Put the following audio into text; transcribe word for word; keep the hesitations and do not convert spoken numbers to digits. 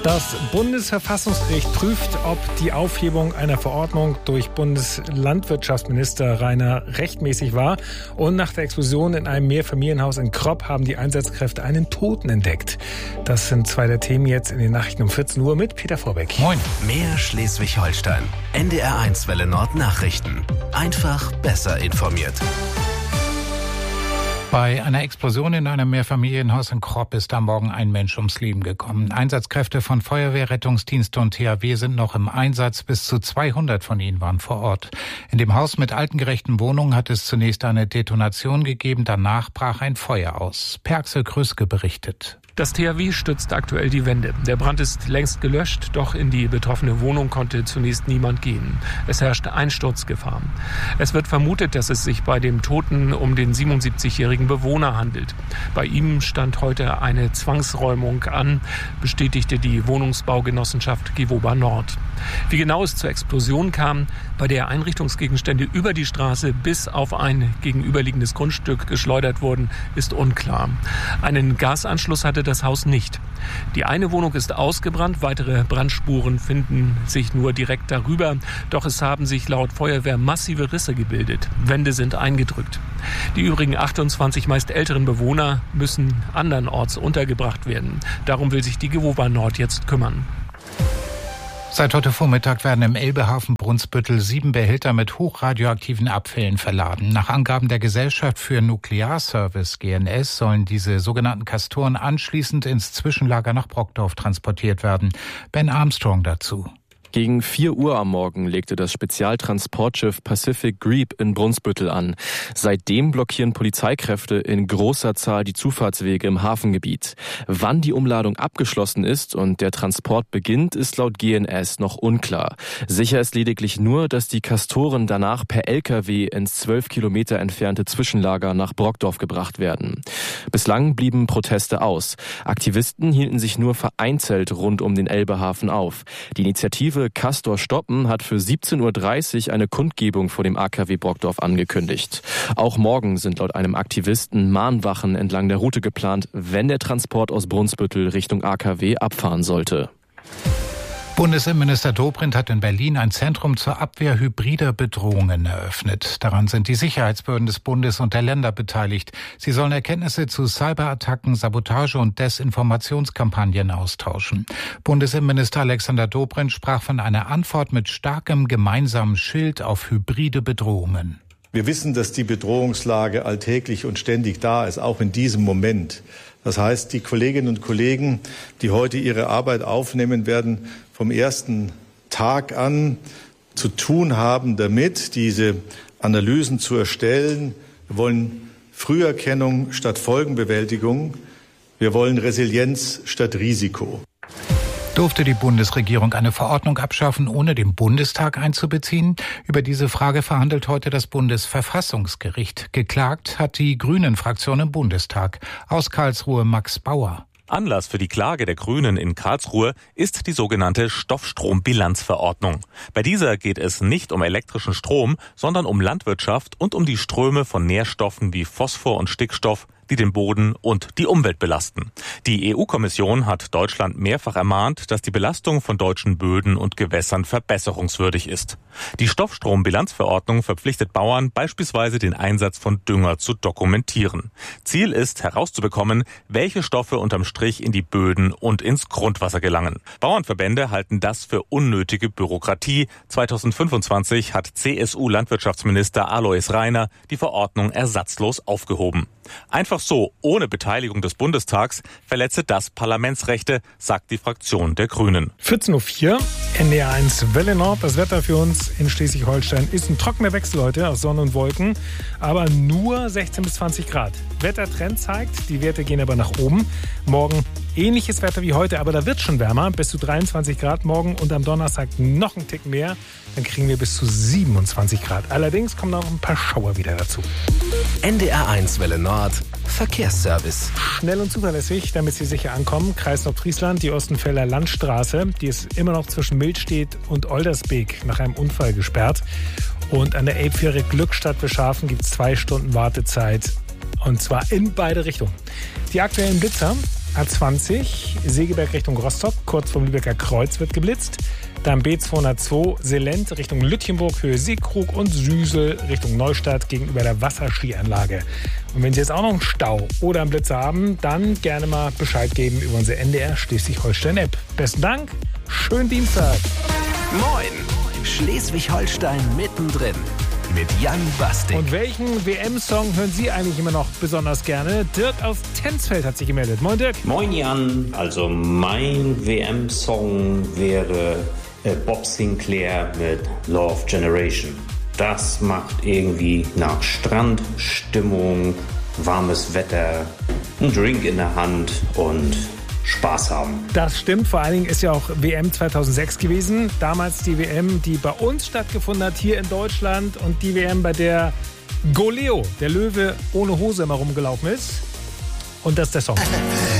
Das Bundesverfassungsgericht prüft, ob die Aufhebung einer Verordnung durch Bundeslandwirtschaftsminister Rainer rechtmäßig war. Und nach der Explosion in einem Mehrfamilienhaus in Kropp haben die Einsatzkräfte einen Toten entdeckt. Das sind zwei der Themen jetzt in den Nachrichten um vierzehn Uhr mit Peter Vorbeck. Moin. Mehr Schleswig-Holstein. N D R eins Welle Nord Nachrichten. Einfach besser informiert. Bei einer Explosion in einem Mehrfamilienhaus in Kropp ist am Morgen ein Mensch ums Leben gekommen. Einsatzkräfte von Feuerwehr, Rettungsdienst und T H W sind noch im Einsatz. Bis zu zweihundert von ihnen waren vor Ort. In dem Haus mit altengerechten Wohnungen hat es zunächst eine Detonation gegeben. Danach brach ein Feuer aus. Per Axel Krüske berichtet. Das T H W stützt aktuell die Wände. Der Brand ist längst gelöscht, doch in die betroffene Wohnung konnte zunächst niemand gehen. Es herrscht Einsturzgefahr. Es wird vermutet, dass es sich bei dem Toten um den siebenundsiebzigjährigen Bewohner handelt. Bei ihm stand heute eine Zwangsräumung an, bestätigte die Wohnungsbaugenossenschaft Gewoba Nord. Wie genau es zur Explosion kam, bei der Einrichtungsgegenstände über die Straße bis auf ein gegenüberliegendes Grundstück geschleudert wurden, ist unklar. Einen Gasanschluss hatte das Haus nicht. Die eine Wohnung ist ausgebrannt, weitere Brandspuren finden sich nur direkt darüber. Doch es haben sich laut Feuerwehr massive Risse gebildet. Wände sind eingedrückt. Die übrigen achtundzwanzig meist älteren Bewohner müssen andernorts untergebracht werden. Darum will sich die Gewoba Nord jetzt kümmern. Seit heute Vormittag werden im Elbehafen Brunsbüttel sieben Behälter mit hochradioaktiven Abfällen verladen. Nach Angaben der Gesellschaft für Nuklearservice G N S sollen diese sogenannten Castoren anschließend ins Zwischenlager nach Brockdorf transportiert werden. Ben Armstrong dazu. Gegen vier Uhr am Morgen legte das Spezialtransportschiff Pacific Greep in Brunsbüttel an. Seitdem blockieren Polizeikräfte in großer Zahl die Zufahrtswege im Hafengebiet. Wann die Umladung abgeschlossen ist und der Transport beginnt, ist laut G N S noch unklar. Sicher ist lediglich nur, dass die Castoren danach per L K W ins zwölf Kilometer entfernte Zwischenlager nach Brockdorf gebracht werden. Bislang blieben Proteste aus. Aktivisten hielten sich nur vereinzelt rund um den Elbehafen auf. Die Initiative Castor stoppen hat für siebzehn Uhr dreißig eine Kundgebung vor dem A K W Brockdorf angekündigt. Auch morgen sind laut einem Aktivisten Mahnwachen entlang der Route geplant, wenn der Transport aus Brunsbüttel Richtung A K W abfahren sollte. Bundesinnenminister Dobrindt hat in Berlin ein Zentrum zur Abwehr hybrider Bedrohungen eröffnet. Daran sind die Sicherheitsbehörden des Bundes und der Länder beteiligt. Sie sollen Erkenntnisse zu Cyberattacken, Sabotage und Desinformationskampagnen austauschen. Bundesinnenminister Alexander Dobrindt sprach von einer Antwort mit starkem gemeinsamen Schild auf hybride Bedrohungen. Wir wissen, dass die Bedrohungslage alltäglich und ständig da ist, auch in diesem Moment. Das heißt, die Kolleginnen und Kollegen, die heute ihre Arbeit aufnehmen, werden vom ersten Tag an zu tun haben, damit diese Analysen zu erstellen. Wir wollen Früherkennung statt Folgenbewältigung. Wir wollen Resilienz statt Risiko. Durfte die Bundesregierung eine Verordnung abschaffen, ohne den Bundestag einzubeziehen? Über diese Frage verhandelt heute das Bundesverfassungsgericht. Geklagt hat die Grünen-Fraktion im Bundestag. Aus Karlsruhe Max Bauer. Anlass für die Klage der Grünen in Karlsruhe ist die sogenannte Stoffstrombilanzverordnung. Bei dieser geht es nicht um elektrischen Strom, sondern um Landwirtschaft und um die Ströme von Nährstoffen wie Phosphor und Stickstoff, die den Boden und die Umwelt belasten. Die E U-Kommission hat Deutschland mehrfach ermahnt, dass die Belastung von deutschen Böden und Gewässern verbesserungswürdig ist. Die Stoffstrombilanzverordnung verpflichtet Bauern, beispielsweise den Einsatz von Dünger zu dokumentieren. Ziel ist, herauszubekommen, welche Stoffe unterm Strich in die Böden und ins Grundwasser gelangen. Bauernverbände halten das für unnötige Bürokratie. zweitausendfünfundzwanzig hat C S U-Landwirtschaftsminister Alois Rainer die Verordnung ersatzlos aufgehoben. Einfach so, ohne Beteiligung des Bundestags, verletze das Parlamentsrechte, sagt die Fraktion der Grünen. vierzehn Uhr vier, N D R eins Welle Nord. Das Wetter für uns in Schleswig-Holstein ist ein trockener Wechsel heute aus Sonne und Wolken, aber nur sechzehn bis zwanzig Grad. Wettertrend zeigt, die Werte gehen aber nach oben. Morgen ähnliches Wetter wie heute, aber da wird schon wärmer, bis zu dreiundzwanzig Grad morgen und am Donnerstag noch ein Tick mehr. Dann kriegen wir bis zu siebenundzwanzig Grad. Allerdings kommen noch ein paar Schauer wieder dazu. N D R eins Welle Nord Verkehrsservice. Schnell und zuverlässig, damit Sie sicher ankommen. Kreis Nordfriesland, die Ostenfelder Landstraße. Die ist immer noch zwischen Milstedt und Oldersbeek nach einem Unfall gesperrt. Und an der Elbfähre Glückstadt Beschafen gibt es zwei Stunden Wartezeit. Und zwar in beide Richtungen. Die aktuellen Blitzer. A zwanzig, Segeberg Richtung Rostock, kurz vom Lübecker Kreuz wird geblitzt. Dann B zweihundertzwei, Selent Richtung Lütjenburg, Höhe Seekrug und Süsel Richtung Neustadt gegenüber der Wasserskianlage. Und wenn Sie jetzt auch noch einen Stau oder einen Blitz haben, dann gerne mal Bescheid geben über unsere N D R Schleswig-Holstein-App. Besten Dank, schönen Dienstag. Moin, Schleswig-Holstein mittendrin mit Jan Bastik. Und welchen W M-Song hören Sie eigentlich immer noch besonders gerne? Dirk aus Tensfeld hat sich gemeldet. Moin Dirk. Moin Jan, also mein W M-Song wäre äh, Bob Sinclair mit Love Generation. Das macht irgendwie nach Strandstimmung, warmes Wetter, ein Drink in der Hand und Spaß haben. Das stimmt, vor allen Dingen ist ja auch W M zweitausendsechs gewesen. Damals die W M, die bei uns stattgefunden hat, hier in Deutschland. Und die W M, bei der Goleo, der Löwe, ohne Hose immer rumgelaufen ist. Und das ist der Song.